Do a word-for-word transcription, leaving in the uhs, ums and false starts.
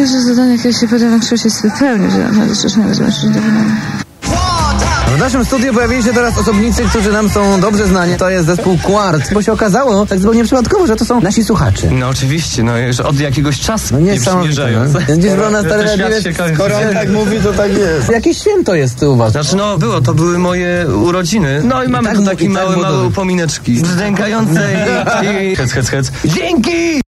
pierwsze zadanie, jakie się poda większość jest wypełnić, że naprawdę strasznego zobaczyć do wykonania. W naszym studiu pojawili się teraz osobnicy, którzy nam są dobrze znani. To jest zespół Quart, bo się okazało tak zupełnie przypadkowo, że to są nasi słuchacze. No oczywiście, no już od jakiegoś czasu No nie przymierzając. Gdzieś było na stare Skoro on tak mówi, to tak jest. Jakieś święto jest u was. Znaczy no było, to były moje urodziny. No i mamy tak tu mu- takie i tak małe, było małe dobrze. upomineczki. Brzdękające i... i... Hec, hec, hec. Dzięki!